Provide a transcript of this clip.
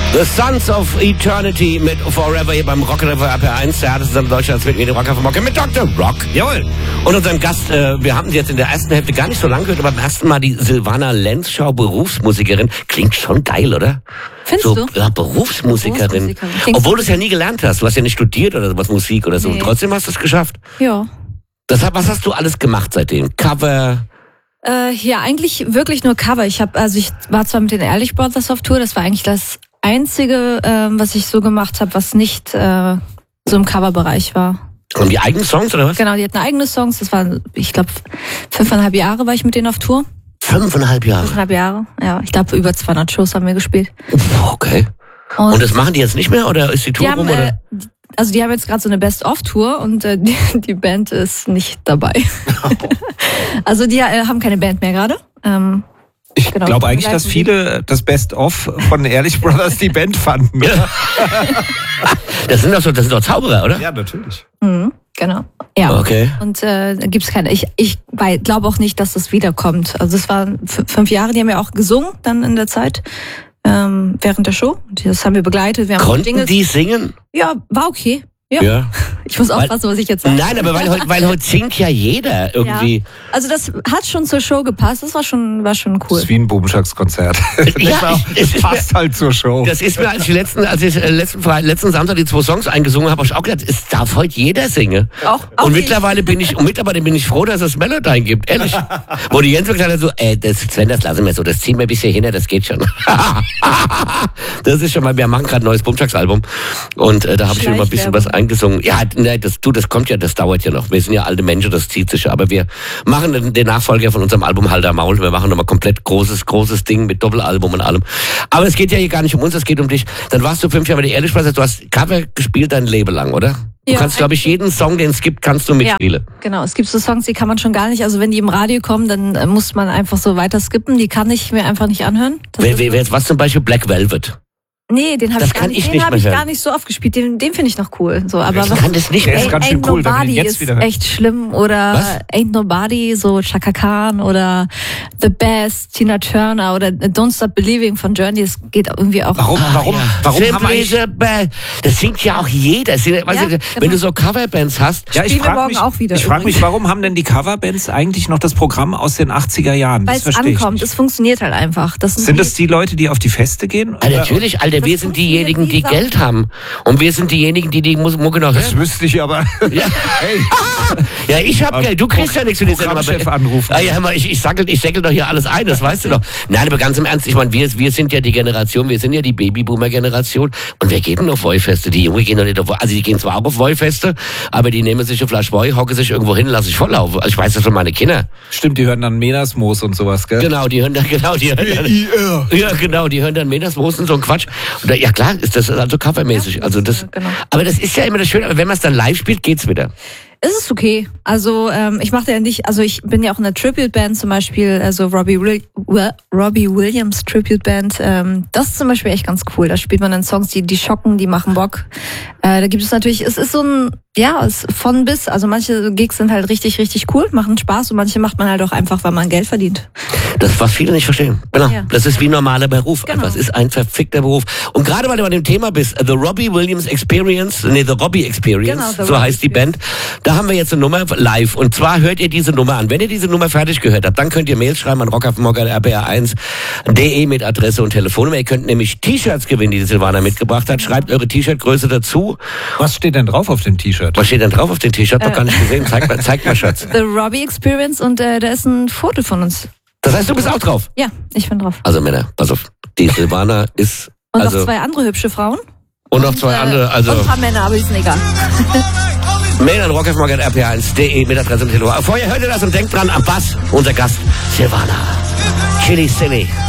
The Sons of Eternity mit Forever hier beim Rock RPR1, der härteste Deutschlands mit mir, Rocker von Mocke, mit Dr. Rock. Jawohl. Und unserem Gast, wir haben sie jetzt in der ersten Hälfte gar nicht so lange gehört, aber beim ersten Mal die Silvana Lenzschau, Berufsmusikerin. Klingt schon geil, oder? Findest so, du? Ja, Berufsmusikerin. Obwohl du es ja nie gelernt hast. Du hast ja nicht studiert oder sowas, Musik oder so. Nee. Und trotzdem hast du es geschafft. Ja. Was hast du alles gemacht seitdem? Cover? Ja, eigentlich wirklich nur Cover. Ich war zwar mit den Ehrlich Brothers auf Tour, das war eigentlich das Einzige, was ich so gemacht habe, was nicht so im Coverbereich war. Und die eigenen Songs, oder was? Genau, die hatten eigene Songs. Das war, ich glaube, 5,5 Jahre war ich mit denen auf Tour. 5,5 Jahre? 5,5 Jahre, ja. Ich glaube, über 200 Shows haben wir gespielt. Okay. Und das machen die jetzt nicht mehr, oder ist die Tour rum? Oder? Also die haben jetzt gerade so eine Best-of-Tour und die Band ist nicht dabei. Also die haben keine Band mehr gerade. Ich glaube eigentlich, dass viele das Best-of von Ehrlich Brothers die Band fanden. Ja. Das sind doch Zauberer, oder? Ja, natürlich. Mhm, genau. Ja. Okay. Und da gibt's keine. Ich glaube auch nicht, dass das wiederkommt. Also es waren 5 Jahre, die haben ja auch gesungen dann in der Zeit. Während der Show. Das haben wir begleitet. Konnten die singen? Ja, war okay. Ja. Ich muss aufpassen, was ich jetzt sage. Nein, aber weil heute singt ja jeder irgendwie. Ja. Also das hat schon zur Show gepasst. Das war schon cool. Das ist wie ein Bubenschacks-Konzert. Ja, es passt halt zur Show. Das ist mir, als ich letzten Samstag die 2 Songs eingesungen habe, ich auch gedacht, es darf heute jeder singen. Auch und mittlerweile bin ich froh, dass es Melodyne gibt. Ehrlich. Wo die Jens gesagt hat, so, Sven, das lassen wir so, das ziehen wir ein bisschen hin, das geht schon. Das ist schon mal, wir machen gerade ein neues Bubenschacks-Album. Und da habe ich schon mal ein bisschen was eingesungen. Ja, das kommt ja, das dauert ja noch. Wir sind ja alte Menschen, das zieht sich ja. Aber wir machen den Nachfolger von unserem Album Halter Maul. Wir machen nochmal komplett großes Ding mit Doppelalbum und allem. Aber es geht ja hier gar nicht um uns, es geht um dich. Dann warst du 5 Jahre bei der Ehrlich Brothers. Du hast Cover gespielt dein Leben lang, oder? Du kannst, glaube ich, jeden Song, den es gibt, kannst du mitspielen. Ja, genau. Es gibt so Songs, die kann man schon gar nicht. Also wenn die im Radio kommen, dann muss man einfach so weiter skippen. Die kann ich mir einfach nicht anhören. Was zum Beispiel Black Velvet? Nee, den habe ich gar nicht so oft gespielt. Den finde ich noch cool. So, aber ich kann das nicht mehr. Ist ganz schön cool, wenn Nobody ist echt schlimm. Oder Ain't Nobody, so Chaka Khan oder The Best, Tina Turner oder Don't Stop Believing von Journey. Das geht irgendwie auch. Warum haben wir das singt ja auch jeder. Wenn du so Coverbands hast. Ja, ich frage mich, warum haben denn die Coverbands eigentlich noch das Programm aus den 80er Jahren? Weil es ankommt. Es funktioniert halt einfach. Sind das die Leute, die auf die Feste gehen? Natürlich, Alter. Wir sind diejenigen, die Geld haben. Und wir sind diejenigen, die Mucke noch hören. Das wüsste ich aber. Ja, hey. Ja, ich hab Geld. Du kriegst ja nichts für diese Programmchef anrufen. Ja, ich säckel doch hier alles ein, das weißt du doch. Nein, aber ganz im Ernst, ich meine, wir sind ja die Generation, wir sind ja die Babyboomer-Generation und wir gehen auf Wollfeste. Die Jungen gehen doch nicht auf Wollfeste. Also die gehen zwar auch auf Wollfeste, aber die nehmen sich eine Flasche Woll, hocken sich irgendwo hin, lassen sich volllaufen. Also ich weiß das von meine Kinder. Stimmt, die hören dann Menasmoos und sowas, gell? Genau, die hören dann Menasmoos und so ein Quatsch. Und ja klar, ist das also covermäßig. Ja, also das, genau. Aber das ist ja immer das Schöne, aber wenn man es dann live spielt, geht's wieder. Es ist okay. Also ich mache ja nicht, also ich bin ja auch in einer Tribute-Band zum Beispiel, also Robbie Williams Tribute-Band. Das ist zum Beispiel echt ganz cool. Da spielt man dann Songs, die schocken, die machen Bock. Da gibt es natürlich, es ist so ein, es ist von bis. Also manche Gigs sind halt richtig, richtig cool, machen Spaß und manche macht man halt auch einfach, weil man Geld verdient. Das, was viele nicht verstehen. Genau. Ja. Das ist wie ein normaler Beruf. Genau. Es ist ein verfickter Beruf. Und gerade weil du bei dem Thema bist, The Robbie Experience, genau, so heißt die Band. Da haben wir jetzt eine Nummer live. Und zwar hört ihr diese Nummer an. Wenn ihr diese Nummer fertig gehört habt, dann könnt ihr Mails schreiben an rockerfmogger@rpr1.de mit Adresse und Telefonnummer. Ihr könnt nämlich T-Shirts gewinnen, die Silvana mitgebracht hat. Schreibt eure T-Shirt-Größe dazu. Was steht denn drauf auf dem T-Shirt? Was steht denn drauf auf dem T-Shirt? Noch gar nicht gesehen. Zeig mal, Schatz. The Robbie Experience und da ist ein Foto von uns. Das heißt, du bist auch drauf? Ja, ich bin drauf. Also Männer, pass auf. Die Silvana ist... Und noch 2 andere hübsche Frauen. Und noch 2 andere, also... Und ein paar Männer, aber die sind egal. Mail an rockerfmogger@rpr1.de mit Adresse und Telefon. Vorher hört ihr das und denkt dran, am Bass, unser Gast, Silvana. Chili Silly.